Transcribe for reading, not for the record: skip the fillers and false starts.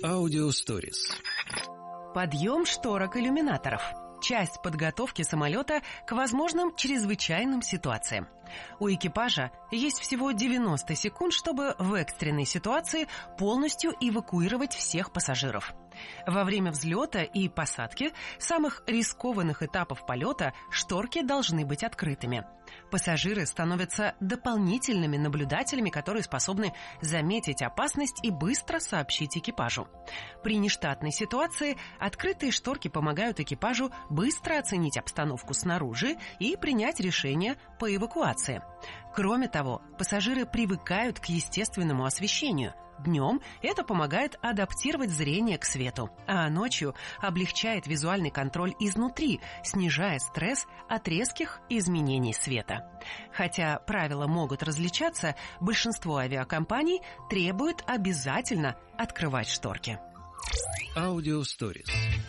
Аудиосторис. Подъем шторок иллюминаторов. Часть подготовки самолета к возможным чрезвычайным ситуациям. У экипажа есть всего 90 секунд, чтобы в экстренной ситуации полностью эвакуировать всех пассажиров. Во время взлета и посадки самых рискованных этапов полета шторки должны быть открытыми. Пассажиры становятся дополнительными наблюдателями, которые способны заметить опасность и быстро сообщить экипажу. При нештатной ситуации открытые шторки помогают экипажу быстро оценить обстановку снаружи и принять решение по эвакуации. Кроме того, пассажиры привыкают к естественному освещению. Днем это помогает адаптировать зрение к свету, а ночью облегчает визуальный контроль изнутри, снижая стресс от резких изменений света. Хотя правила могут различаться, большинство авиакомпаний требуют обязательно открывать шторки. Аудиосторис.